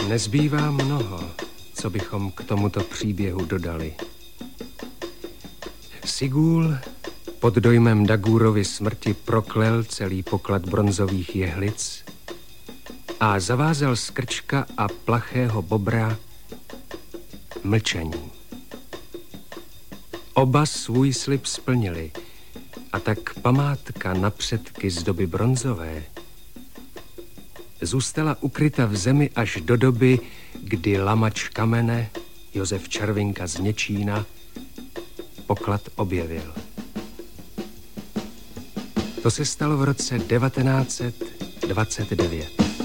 Nezbývá mnoho, co bychom k tomuto příběhu dodali. Sigůl pod dojmem Dagurovy smrti proklel celý poklad bronzových jehlic a zavázal z krčka a plachého bobra mlčení. Oba svůj slib splnili a tak památka na předky z doby bronzové zůstala ukryta v zemi až do doby, kdy lamač kamene Josef Červinka z Něčína poklad objevil. To se stalo v roce 1929.